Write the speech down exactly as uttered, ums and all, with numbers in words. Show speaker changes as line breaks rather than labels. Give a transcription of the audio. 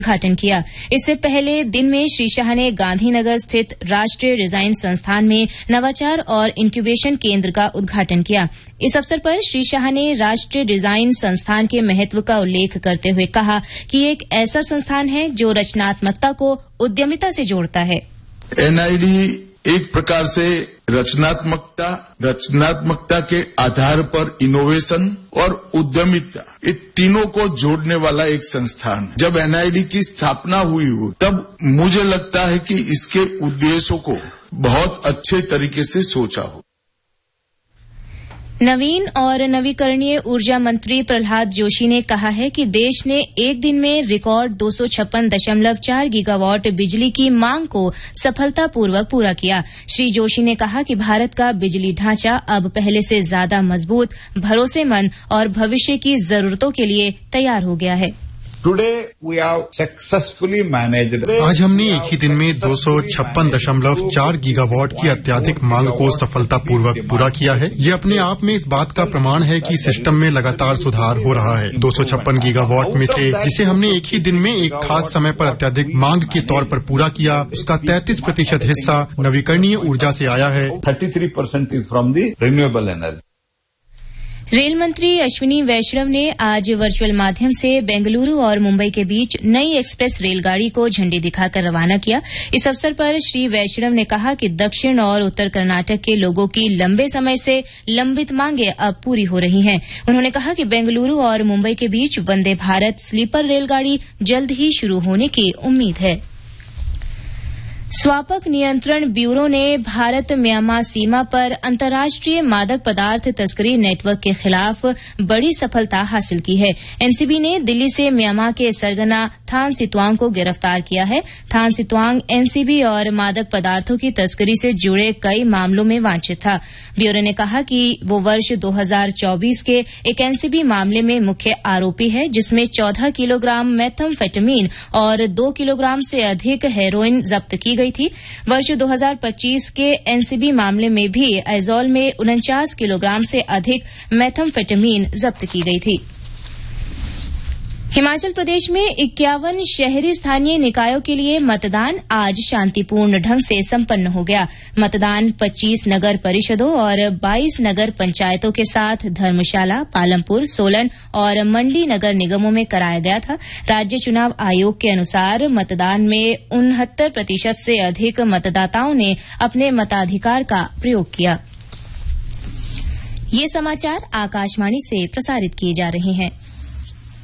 उद्घाटन किया। इससे पहले दिन में श्री शाह ने गांधीनगर स्थित राष्ट्रीय डिजाइन संस्थान में नवाचार और इंक्यूबेशन केंद्र का उद्घाटन किया। इस अवसर पर श्री शाह ने राष्ट्रीय डिजाइन संस्थान के महत्व का उल्लेख करते हुए कहा कि ये एक ऐसा संस्थान है जो रचनात्मकता को उद्यमिता से जोड़ता है।
एनआईडी एक प्रकार से रचनात्मकता रचनात्मकता के आधार पर इनोवेशन और उद्यमिता, ये तीनों को जोड़ने वाला एक संस्थान है। जब एनआईडी की स्थापना हुई हो तब मुझे लगता है कि इसके उद्देश्यों को बहुत अच्छे तरीके से सोचा हो।
नवीन और नवीकरणीय ऊर्जा मंत्री प्रहलाद जोशी ने कहा है कि देश ने एक दिन में रिकॉर्ड दो सौ छप्पन दशमलव चार गीगावाट बिजली की मांग को सफलतापूर्वक पूरा किया। श्री जोशी ने कहा कि भारत का बिजली ढांचा अब पहले से ज्यादा मजबूत, भरोसेमंद और भविष्य की जरूरतों के लिए तैयार हो गया है।
आज हमने एक ही दिन में दो सौ छप्पन दशमलव चार गीगावाट की अत्यधिक मांग को सफलतापूर्वक पूरा किया है। ये अपने आप में इस बात का प्रमाण है कि सिस्टम में लगातार सुधार हो रहा है। दो सौ छप्पन गीगावाट में से जिसे हमने एक ही दिन में एक खास समय पर अत्यधिक मांग के तौर पर पूरा किया, उसका तैंतीस प्रतिशत हिस्सा नवीकरणीय ऊर्जा से आया है।
Thirty three percent is from the renewable energy.
Rail मंत्री अश्विनी वैष्णव ने आज वर्चुअल माध्यम से बेंगलुरु और मुंबई के बीच नई एक्सप्रेस रेलगाड़ी को झंडी दिखाकर रवाना किया। इस अवसर पर श्री वैष्णव ने कहा कि दक्षिण और उत्तर कर्नाटक के लोगों की लंबे समय से लंबित मांगे अब पूरी हो रही हैं। उन्होंने कहा कि बेंगलुरु और मुंबई के बीच वंदे भारत स्लीपर रेलगाड़ी जल्द ही शुरू होने की उम्मीद है। स्वापक नियंत्रण ब्यूरो ने भारत म्यांमार सीमा पर अंतर्राष्ट्रीय मादक पदार्थ तस्करी नेटवर्क के खिलाफ बड़ी सफलता हासिल की है। एनसीबी ने दिल्ली से म्यांमार के सरगना थान सितवांग को गिरफ्तार किया है। थान सितवांग एनसीबी और मादक पदार्थों की तस्करी से जुड़े कई मामलों में वांछित था। ब्यूरो ने कहा कि वो वर्ष दो हजार चौबीस के एक एनसीबी मामले में मुख्य आरोपी है, जिसमें चौदह किलोग्राम मेथाम्फेटामिन और दो किलोग्राम से अधिक हेरोइन जब्त की गई थी। वर्ष दो हजार पच्चीस के एनसीबी मामले में भी एजोल में उनचास किलोग्राम से अधिक मेथाम्फेटामिन जब्त की गई थी। हिमाचल प्रदेश में इक्यावन शहरी स्थानीय निकायों के लिए मतदान आज शांतिपूर्ण ढंग से संपन्न हो गया। मतदान पच्चीस नगर परिषदों और बाईस नगर पंचायतों के साथ धर्मशाला, पालमपुर, सोलन और मंडी नगर निगमों में कराया गया था। राज्य चुनाव आयोग के अनुसार मतदान में उनहत्तर प्रतिशत से अधिक मतदाताओं ने अपने मताधिकार का प्रयोग किया। ये समाचार आकाशवाणी से प्रसारित किए जा रहे हैं।